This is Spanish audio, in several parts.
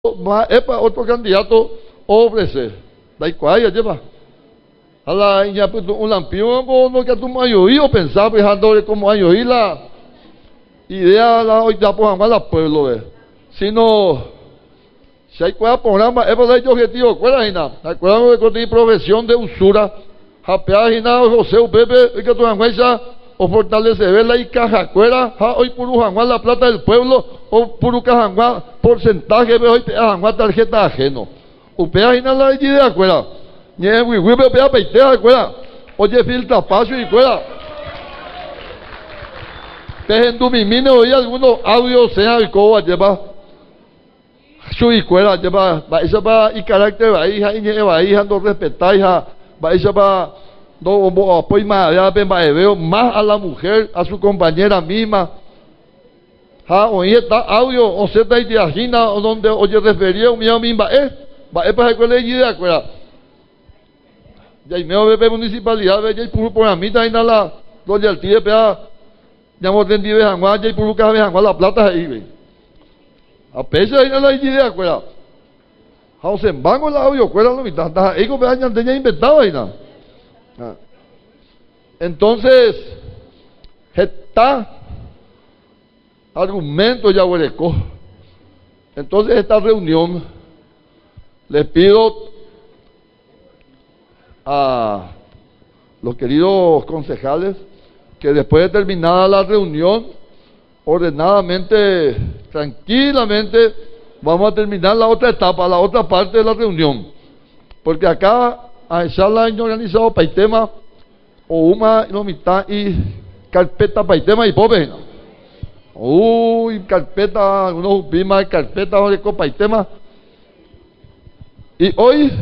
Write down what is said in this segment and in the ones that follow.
otro candidato ofrecer. Da igual, ya lleva. A la ya pues un lampión no que tu mayoría pensaba pensando como mayoría la idea la hoy ya pues la pueblo ve. Sino si hay cuál programa es para el objetivo, ¿cuál es nada? Acuérdame de que profesión de usura. Japea y nada José Pepe, y que tu anguesa o fortalecer la y cajacuera, hoy puro janguá la plata del pueblo, o puro cajanguá porcentaje, hoy te janguá tarjeta ajeno. Upea y nada la idea, acuerda. Ni en Wiwi, upea peitea, acuerda. Oye, filtra paso y acuerda. Pejen tu mimine, oye, algunos audios sean el coba, lleva. Su escuela, lleva, va esa va y carácter, va hija, y lleva hija, no respetar, hija, va esa va. No apoyo más a la mujer, a su compañera misma. Oye, está audio, o se está imagina donde oye refería un mío misma, va para escuela de idea, acuerda. Ya y me ve municipalidad, ya y puro por la mitad y nada, donde el tío pea, ya me entendí de Janguá, ya y puro que de Janguá la plata ahí, ve. A pesar de la idea, acuerda. Se embango el audio, acuerda, lo mitad, ahí como ya tenía inventado ahí nada. Entonces, está argumento ya huereco. Entonces, esta reunión, les pido a los queridos concejales que después de terminada la reunión, ordenadamente, tranquilamente, vamos a terminar la otra etapa, la otra parte de la reunión. Porque acá, a esa la año organizado Paitema, o una no mitad y carpeta Paitema y pobre. Uy, carpeta, unos pimas, carpeta de Paitema. Y hoy,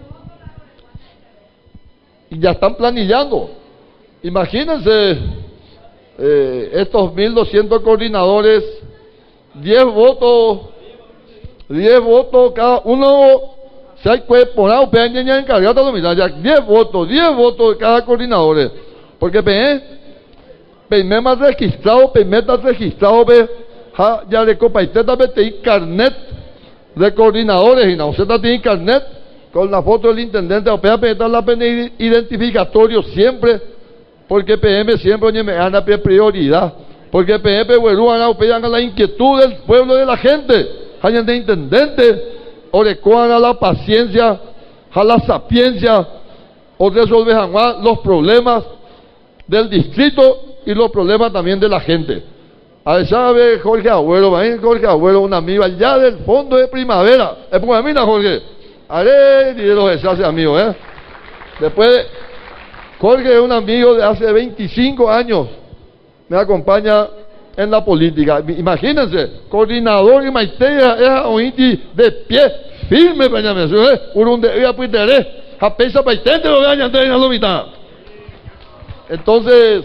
ya están planillando. Imagínense, estos 1.200 coordinadores, 10 votos cada uno. Si hay que poner un peña encargado de la ya 10 votos de cada coordinador. Porque PEME más registrado, PEME está registrado, ya de copa y teta tiene carnet de coordinadores y no, usted tiene carnet con la foto del intendente, o PEME la pena identificatorio siempre, porque PEME siempre me gana prioridad, porque PEME gana la inquietud del pueblo de la gente, hay de intendente. Orecuan a la paciencia, a la sapiencia, o resolver los problemas del distrito y los problemas también de la gente. A ver, sabe Jorge Abuelo, un amigo allá del fondo de primavera. Es por mí, Jorge. Haré, y de los deshace amigos, Después, Jorge es un amigo de hace 25 años. Me acompaña en la política. Imagínense, coordinador y maestría es un de pie firme para mí, urunde a puiteré, a pesa paitente lo vean antes de la mitad. Entonces,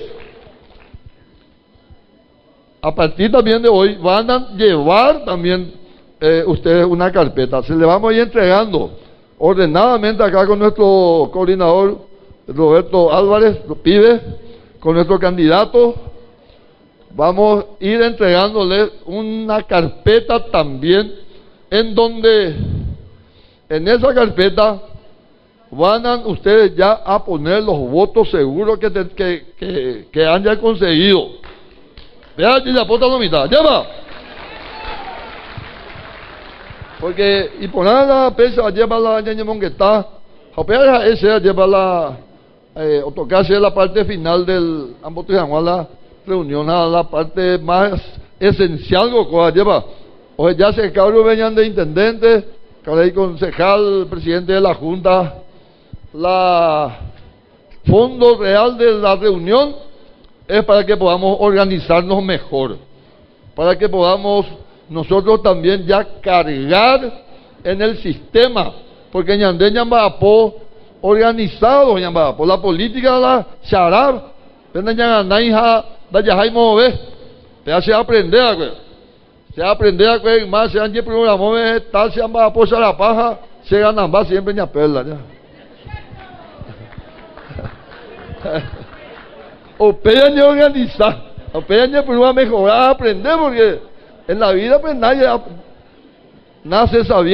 a partir también de hoy van a llevar también ustedes una carpeta. Se le vamos a ir entregando ordenadamente acá con nuestro coordinador Roberto Álvarez, lo pide, con nuestro candidato. Vamos a ir entregándoles una carpeta también, en donde en esa carpeta van a ustedes ya a poner los votos seguros que han ya conseguido. Vean, y la pota la mitad, lleva. Porque, y poner la pesa, lleva la ñañemón que está, esa lleva la, o tocarse la parte final del ambos la reunión a la parte más esencial que lleva. O ya se cabrón venían de intendente, cada concejal, presidente de la junta, la fondo real de la reunión es para que podamos organizarnos mejor, para que podamos nosotros también ya cargar en el sistema, porque ñandé ñambapó organizado ñambapó la política la charab, te hace aprender se aprender a que más se han programado tal se han va a posar la paja se ganan más siempre ña perla ya o pega ni organizar o pega ni mejorar aprender porque en la vida pues nadie nace sabiendo